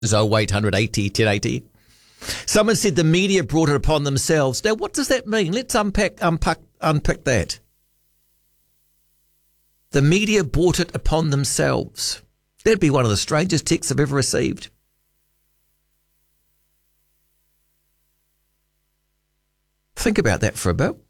It's 0800 80 1080. Someone said the media brought it upon themselves. Now, what does that mean? Let's unpack that. The media brought it upon themselves. That'd be one of the strangest texts I've ever received. Think about that for a bit.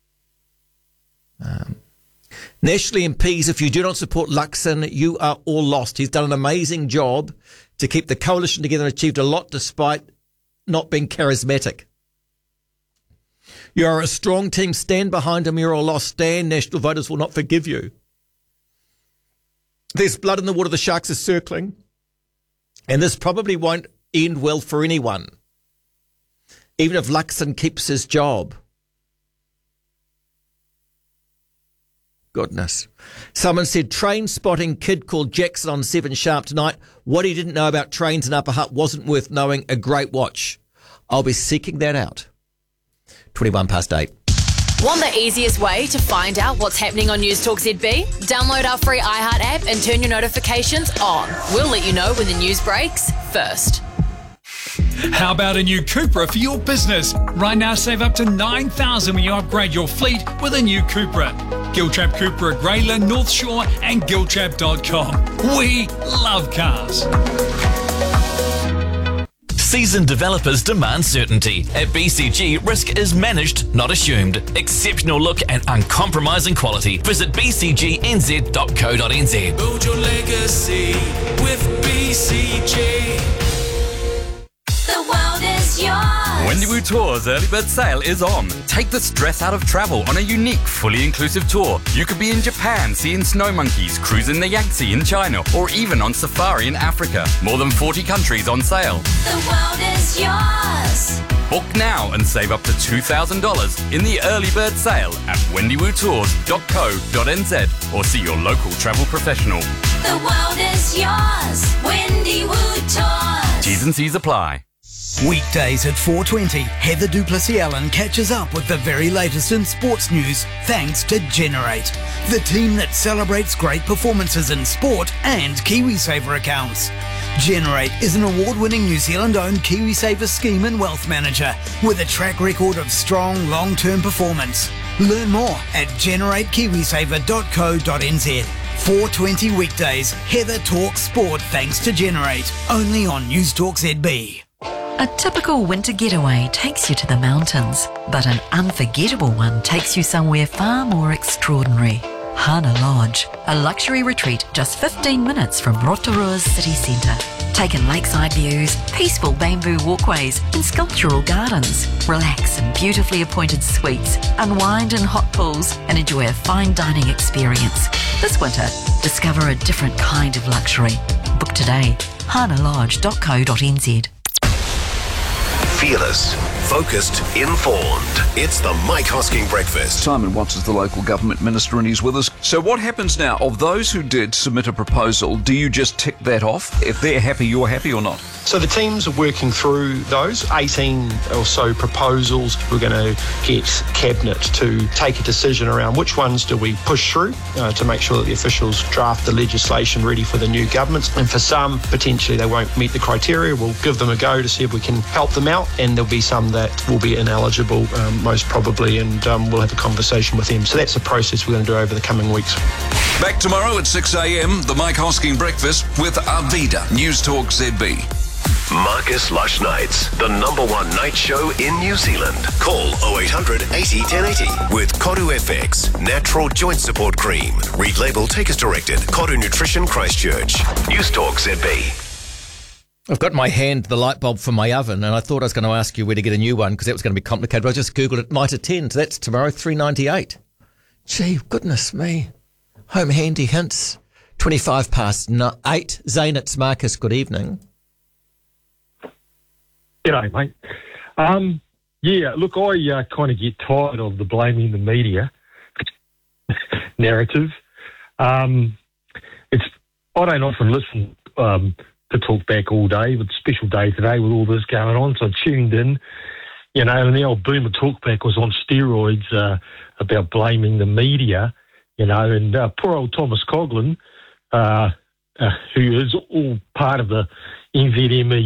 National MPs, if you do not support Luxon, you are all lost. He's done an amazing job to keep the coalition together and achieved a lot despite not being charismatic. You are a strong team. Stand behind him. You're all lost. Stand. National voters will not forgive you. There's blood in the water. The Sharks are circling. And this probably won't end well for anyone, even if Luxon keeps his job. Goodness. Someone said, train spotting kid called Jackson on 7 Sharp tonight. What he didn't know about trains in Upper Hutt wasn't worth knowing. A great watch. I'll be seeking that out. 8:21. Want the easiest way to find out what's happening on News Talk ZB? Download our free iHeart app and turn your notifications on. We'll let you know when the news breaks first. How about a new Cupra for your business? Right now, save up to $9,000 when you upgrade your fleet with a new Cupra. Giltrap Cupra at Grayland, North Shore and giltrap.com. We love cars. Seasoned developers demand certainty. At BCG, risk is managed, not assumed. Exceptional look and uncompromising quality. Visit bcgnz.co.nz. Build your legacy with BCG. The world is yours. Wendiwu Tours early bird sale is on. Take the stress out of travel on a unique, fully inclusive tour. You could be in Japan seeing snow monkeys, cruising the Yangtze in China, or even on safari in Africa. More than 40 countries on sale. The world is yours. Book now and save up to $2,000 in the early bird sale at wendiwutours.co.nz or see your local travel professional. The world is yours. Wendiwu Tours. T's and C's apply. Weekdays at 4:20, Heather Duplessis-Allen catches up with the very latest in sports news thanks to Generate, the team that celebrates great performances in sport and KiwiSaver accounts. Generate is an award-winning New Zealand-owned KiwiSaver scheme and wealth manager with a track record of strong long-term performance. Learn more at generatekiwisaver.co.nz. 4:20 weekdays, Heather talks sport thanks to Generate, only on News Talk ZB. A typical winter getaway takes you to the mountains, but an unforgettable one takes you somewhere far more extraordinary. Hana Lodge, a luxury retreat just 15 minutes from Rotorua's city centre. Take in lakeside views, peaceful bamboo walkways and sculptural gardens. Relax in beautifully appointed suites, unwind in hot pools and enjoy a fine dining experience. This winter, discover a different kind of luxury. Book today, hanalodge.co.nz. Fearless, focused, informed. It's the Mike Hosking Breakfast. Simon Watts is the local government minister and he's with us. So what happens now? Of those who did submit a proposal, do you just tick that off? If they're happy, you're happy or not? So the teams are working through those 18 or so proposals. We're going to get Cabinet to take a decision around which ones do we push through to make sure that the officials draft the legislation ready for the new government. And for some, potentially they won't meet the criteria. We'll give them a go to see if we can help them out. And there'll be some that will be ineligible, most probably, and we'll have a conversation with them. So that's a process we're going to do over the coming weeks. Back tomorrow at 6 a.m, the Mike Hosking Breakfast with Arvida, News Talk ZB. Marcus Lush Nights, the #1 night show in New Zealand. Call 0800 80 1080 with Koru FX, natural joint support cream. Read label, take as directed. Koru Nutrition Christchurch. News Talk ZB. I've got in my hand the light bulb for my oven, and I thought I was going to ask you where to get a new one because that was going to be complicated. But I just Googled it, might attend. So that's tomorrow, $3.98. Gee, goodness me. Home handy hints. 8:25. Zane, it's Marcus. Good evening. G'day, mate. Yeah, look, I kind of get tired of the blaming the media narrative. I don't often listen to talk back all day, but special day today with all this going on, so I tuned in, and the old boomer talkback was on steroids about blaming the media, and poor old Thomas Coughlan, who is all part of the, NZME